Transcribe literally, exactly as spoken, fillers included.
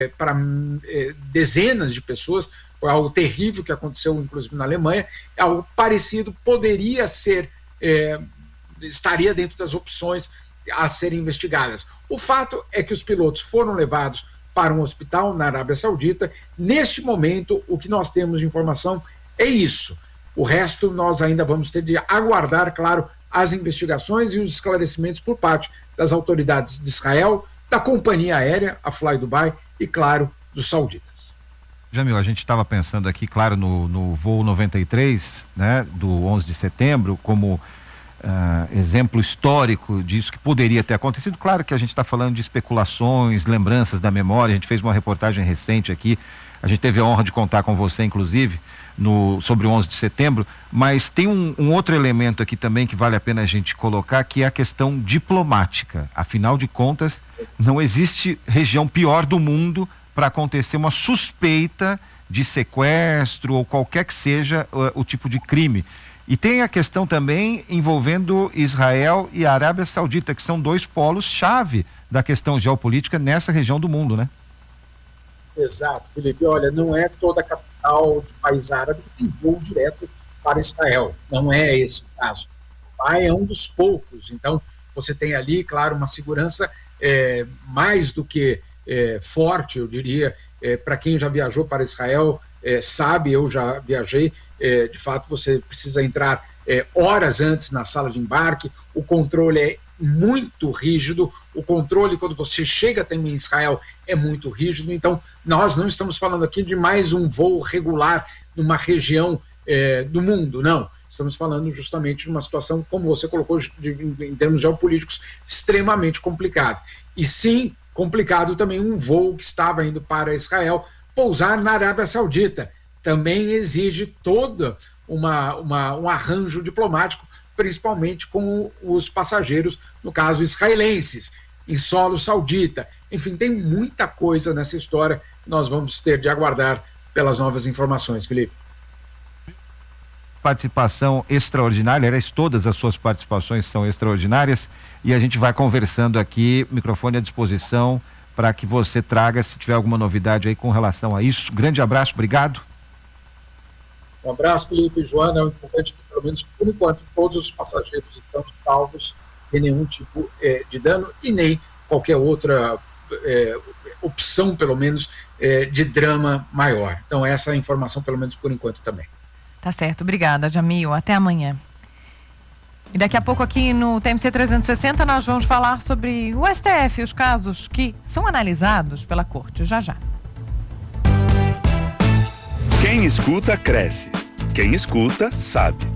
para é, dezenas de pessoas. Foi algo terrível que aconteceu, inclusive, na Alemanha. Algo parecido poderia ser, é, estaria dentro das opções a serem investigadas. O fato é que os pilotos foram levados para um hospital na Arábia Saudita. Neste momento, o que nós temos de informação é isso. O resto nós ainda vamos ter de aguardar, claro, as investigações e os esclarecimentos por parte das autoridades de Israel, da companhia aérea, a Fly Dubai, e, claro, dos sauditas. Jamil, a gente estava pensando aqui, claro, no, no voo noventa e três, né, do onze de setembro, como uh, exemplo histórico disso que poderia ter acontecido. Claro que a gente está falando de especulações, lembranças da memória. A gente fez uma reportagem recente aqui, a gente teve a honra de contar com você, inclusive, no, sobre o onze de setembro, mas tem um, um outro elemento aqui também que vale a pena a gente colocar, que é a questão diplomática. Afinal de contas, não existe região pior do mundo para acontecer uma suspeita de sequestro ou qualquer que seja uh, o tipo de crime. E tem a questão também envolvendo Israel e a Arábia Saudita, que são dois polos-chave da questão geopolítica nessa região do mundo, né? Exato, Felipe. Olha, não é toda a capital de país árabe que tem voo direto para Israel. Não é esse o caso. Dubai é um dos poucos. Então, você tem ali, claro, uma segurança é, mais do que É, forte, eu diria, é, para quem já viajou para Israel, é, sabe, eu já viajei, é, de fato você precisa entrar é, horas antes na sala de embarque, o controle é muito rígido, o controle quando você chega também em Israel é muito rígido. Então nós não estamos falando aqui de mais um voo regular numa região é, do mundo, não. Estamos falando justamente de uma situação, como você colocou, de, de, em termos geopolíticos, extremamente complicada. E sim, complicado também um voo que estava indo para Israel pousar na Arábia Saudita. Também exige todo uma, uma, um arranjo diplomático, principalmente com os passageiros, no caso israelenses, em solo saudita. Enfim, tem muita coisa nessa história que nós vamos ter de aguardar pelas novas informações, Felipe. Participação extraordinária, aliás, todas as suas participações são extraordinárias, e a gente vai conversando aqui, microfone à disposição para que você traga, se tiver alguma novidade aí com relação a isso. Grande abraço, obrigado. Um abraço, Felipe e Joana. É importante que, pelo menos por enquanto, todos os passageiros estão salvos, sem nenhum tipo é, de dano e nem qualquer outra é, opção, pelo menos, é, de drama maior. Então essa é a informação, pelo menos por enquanto, também. Tá certo, obrigada, Jamil. Até amanhã. E daqui a pouco aqui no T M C trezentos e sessenta nós vamos falar sobre o S T F, os casos que são analisados pela Corte. Já já. Quem escuta, cresce. Quem escuta, sabe.